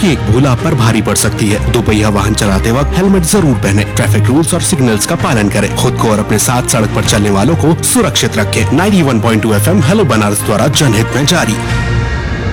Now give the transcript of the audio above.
क्योंकि एक भूल आप पर भारी पड़ सकती है। दोपहिया वाहन चलाते वक्त हेलमेट जरूर पहने, ट्रैफिक रूल्स और सिग्नल्स का पालन करें, खुद को और अपने साथ सड़क पर चलने वालों को सुरक्षित रखें। 91.2 FM हेलो बनारस द्वारा जनहित में जारी।